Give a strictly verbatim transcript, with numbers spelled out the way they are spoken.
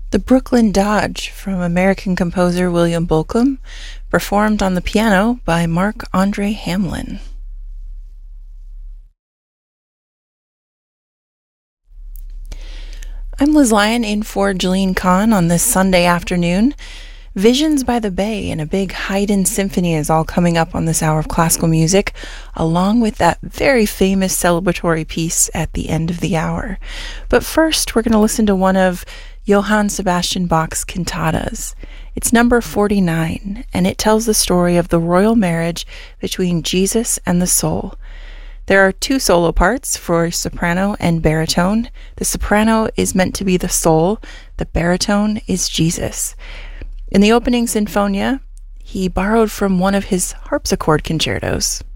The Brooklyn Dodge from American composer William Bolcom, performed on the piano by Marc-Andre Hamlin. I'm Liz Lyon in for Jeline Kahn on this Sunday afternoon. Visions by the Bay and a big Haydn symphony is all coming up on this hour of classical music, along with that very famous celebratory piece at the end of the hour. But first, we're going to listen to one of Johann Sebastian Bach's cantatas. It's number forty-nine, and it tells the story of the royal marriage between Jesus and the soul. There are two solo parts for soprano and baritone. The soprano is meant to be the soul, the baritone is Jesus. In the opening sinfonia, he borrowed from one of his harpsichord concertos.